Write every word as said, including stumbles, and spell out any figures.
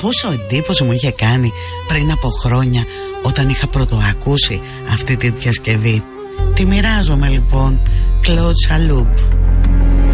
πόσο εντύπωση μου είχε κάνει πριν από χρόνια όταν είχα πρωτοακούσει αυτή τη διασκευή. Τη μοιράζομαι λοιπόν. Claude Saloub.